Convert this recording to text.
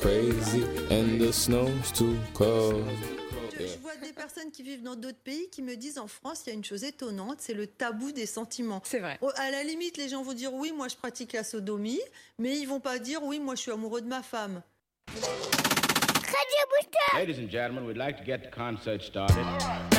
crazy and the snow's too cold. Je vois des personnes qui vivent dans d'autres pays qui me disent en France, il y a une chose étonnante, c'est le tabou des sentiments. C'est vrai. À la limite, les gens vont dire oui, moi je pratique la sodomie, mais ils vont pas dire oui, moi je suis amoureux de ma femme. Ladies and gentlemen, we'd like to get the concert started.